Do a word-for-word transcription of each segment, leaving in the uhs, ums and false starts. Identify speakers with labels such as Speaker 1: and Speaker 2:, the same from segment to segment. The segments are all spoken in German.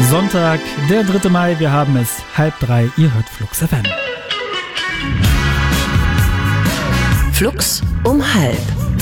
Speaker 1: Sonntag, der dritte Mai, wir haben es halb drei, ihr hört Flux F M.
Speaker 2: Flux um halb.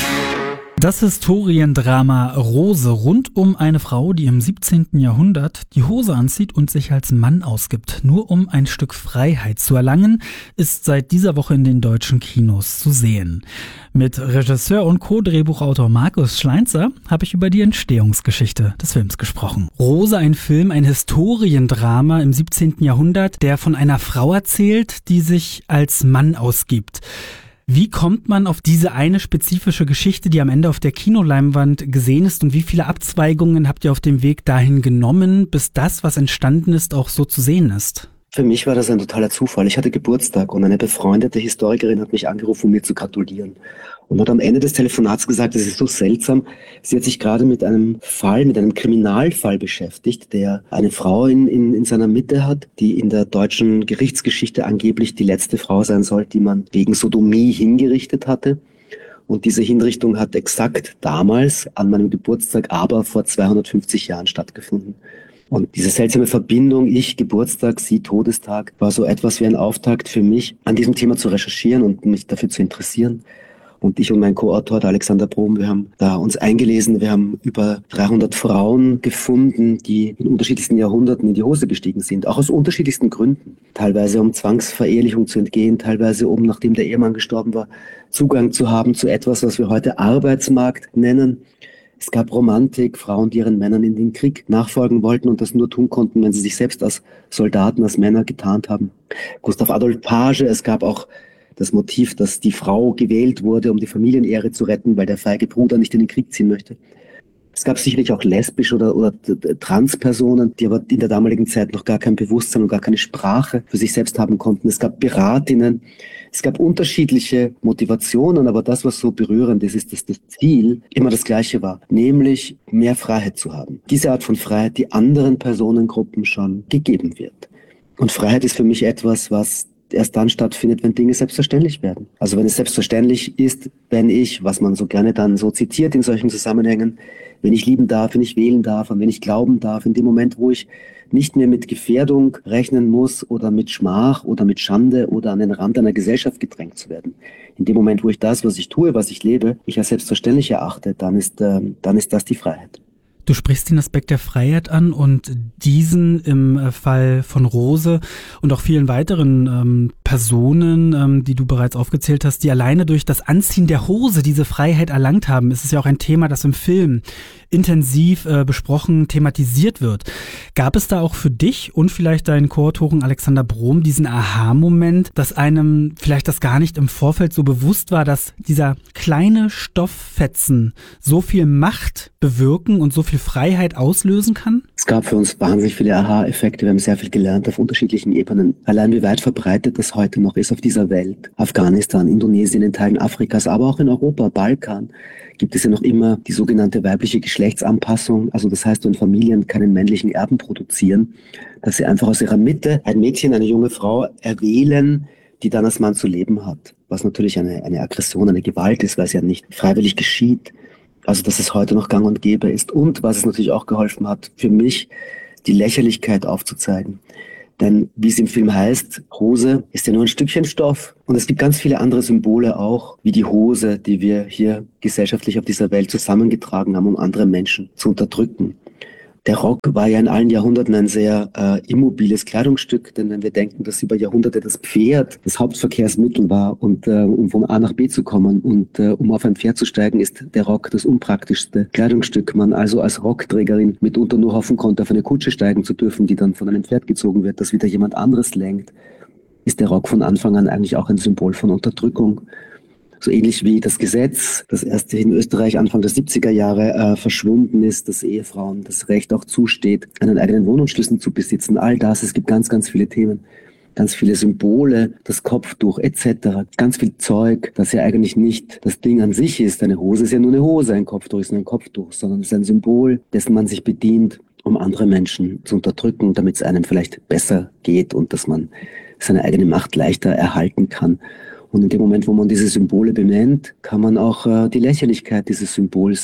Speaker 1: Das Historiendrama Rose rund um eine Frau, die im siebzehnten Jahrhundert die Hose anzieht und sich als Mann ausgibt, nur um ein Stück Freiheit zu erlangen, ist seit dieser Woche in den deutschen Kinos zu sehen. Mit Regisseur und Co-Drehbuchautor Markus Schleinzer habe ich über die Entstehungsgeschichte des Films gesprochen. Rose, ein Film, ein Historiendrama im siebzehnten Jahrhundert, der von einer Frau erzählt, die sich als Mann ausgibt. Wie kommt man auf diese eine spezifische Geschichte, die am Ende auf der Kinoleinwand gesehen ist, und wie viele Abzweigungen habt ihr auf dem Weg dahin genommen, bis das, was entstanden ist, auch so zu sehen ist?
Speaker 3: Für mich war das ein totaler Zufall. Ich hatte Geburtstag und eine befreundete Historikerin hat mich angerufen, um mir zu gratulieren. Und hat am Ende des Telefonats gesagt, das ist so seltsam. Sie hat sich gerade mit einem Fall, mit einem Kriminalfall beschäftigt, der eine Frau in, in, in seiner Mitte hat, die in der deutschen Gerichtsgeschichte angeblich die letzte Frau sein soll, die man wegen Sodomie hingerichtet hatte. Und diese Hinrichtung hat exakt damals an meinem Geburtstag, aber vor zweihundertfünfzig Jahren stattgefunden. Und diese seltsame Verbindung, ich Geburtstag, sie Todestag, war so etwas wie ein Auftakt für mich, an diesem Thema zu recherchieren und mich dafür zu interessieren. Und ich und mein Co-Autor, der Alexander Brom, wir haben da uns eingelesen, wir haben über dreihundert Frauen gefunden, die in unterschiedlichsten Jahrhunderten in die Hose gestiegen sind, auch aus unterschiedlichsten Gründen. Teilweise um Zwangsverehelichung zu entgehen, teilweise um, nachdem der Ehemann gestorben war, Zugang zu haben zu etwas, was wir heute Arbeitsmarkt nennen. Es gab Romantik, Frauen, die ihren Männern in den Krieg nachfolgen wollten und das nur tun konnten, wenn sie sich selbst als Soldaten, als Männer getarnt haben. Gustav Adolf Page, es gab auch das Motiv, dass die Frau gewählt wurde, um die Familienehre zu retten, weil der feige Bruder nicht in den Krieg ziehen möchte. Es gab sicherlich auch lesbische oder, oder Transpersonen, die aber in der damaligen Zeit noch gar kein Bewusstsein und gar keine Sprache für sich selbst haben konnten. Es gab Piratinnen. Es gab unterschiedliche Motivationen, aber das, was so berührend ist, ist, dass das Ziel immer das gleiche war, nämlich mehr Freiheit zu haben. Diese Art von Freiheit, die anderen Personengruppen schon gegeben wird. Und Freiheit ist für mich etwas, was erst dann stattfindet, wenn Dinge selbstverständlich werden. Also wenn es selbstverständlich ist, wenn ich, was man so gerne dann so zitiert in solchen Zusammenhängen, wenn ich lieben darf, wenn ich wählen darf und wenn ich glauben darf, in dem Moment, wo ich nicht mehr mit Gefährdung rechnen muss oder mit Schmach oder mit Schande oder an den Rand einer Gesellschaft gedrängt zu werden. In dem Moment, wo ich das, was ich tue, was ich lebe, ich als selbstverständlich erachte, dann ist, äh, dann ist das die Freiheit.
Speaker 1: Du sprichst den Aspekt der Freiheit an und diesen im Fall von Rose und auch vielen weiteren ähm, Personen, ähm, die du bereits aufgezählt hast, die alleine durch das Anziehen der Hose diese Freiheit erlangt haben. Es ist ja auch ein Thema, das im Film intensiv äh, besprochen, thematisiert wird. Gab es da auch für dich und vielleicht deinen Co-Autoren Alexander Brom diesen Aha-Moment, dass einem vielleicht das gar nicht im Vorfeld so bewusst war, dass dieser kleine Stofffetzen so viel Macht bewirken und so viel Freiheit auslösen kann?
Speaker 3: Es gab für uns wahnsinnig viele Aha-Effekte. Wir haben sehr viel gelernt auf unterschiedlichen Ebenen. Allein wie weit verbreitet das heute noch ist auf dieser Welt. Afghanistan, Indonesien, in Teilen Afrikas, aber auch in Europa, Balkan, gibt es ja noch immer die sogenannte weibliche Geschlechtsanpassung. Also das heißt, wenn Familien keinen männlichen Erben produzieren, dass sie einfach aus ihrer Mitte ein Mädchen, eine junge Frau erwählen, die dann als Mann zu leben hat. Was natürlich eine, eine Aggression, eine Gewalt ist, weil es ja nicht freiwillig geschieht. Also dass es heute noch gang und gäbe ist. Und was es natürlich auch geholfen hat, für mich die Lächerlichkeit aufzuzeigen. Denn wie es im Film heißt, Hose ist ja nur ein Stückchen Stoff. Und es gibt ganz viele andere Symbole auch, wie die Hose, die wir hier gesellschaftlich auf dieser Welt zusammengetragen haben, um andere Menschen zu unterdrücken. Der Rock war ja in allen Jahrhunderten ein sehr äh, immobiles Kleidungsstück, denn wenn wir denken, dass über Jahrhunderte das Pferd das Hauptverkehrsmittel war und äh, um von A nach B zu kommen und äh, um auf ein Pferd zu steigen, ist der Rock das unpraktischste Kleidungsstück. Man also als Rockträgerin mitunter nur hoffen konnte, auf eine Kutsche steigen zu dürfen, die dann von einem Pferd gezogen wird, das wieder jemand anderes lenkt, ist der Rock von Anfang an eigentlich auch ein Symbol von Unterdrückung. So ähnlich wie das Gesetz, das erst in Österreich Anfang der siebziger Jahre äh, verschwunden ist, dass Ehefrauen das Recht auch zusteht, einen eigenen Wohnungsschlüssel zu besitzen. All das, es gibt ganz, ganz viele Themen, ganz viele Symbole, das Kopftuch et cetera. Ganz viel Zeug, das ja eigentlich nicht das Ding an sich ist. Eine Hose ist ja nur eine Hose, ein Kopftuch ist nur ein Kopftuch, sondern es ist ein Symbol, dessen man sich bedient, um andere Menschen zu unterdrücken, damit es einem vielleicht besser geht und dass man seine eigene Macht leichter erhalten kann. Und in dem Moment, wo man diese Symbole benennt, kann man auch äh, die Lächerlichkeit dieses Symbols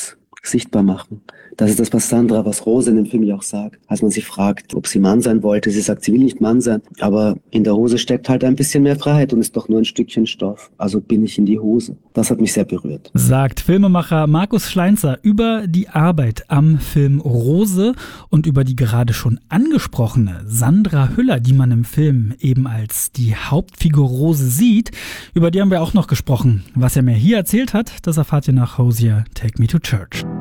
Speaker 3: sichtbar machen. Das ist das, was Sandra, was Rose in dem Film ja auch sagt. Als man sie fragt, ob sie Mann sein wollte, sie sagt, sie will nicht Mann sein, aber in der Hose steckt halt ein bisschen mehr Freiheit und ist doch nur ein Stückchen Stoff. Also bin ich in die Hose. Das hat mich sehr berührt.
Speaker 1: Sagt Filmemacher Markus Schleinzer über die Arbeit am Film Rose und über die gerade schon angesprochene Sandra Hüller, die man im Film eben als die Hauptfigur Rose sieht. Über die haben wir auch noch gesprochen. Was er mir hier erzählt hat, das erfahrt ihr nach Hosier Take Me to Church.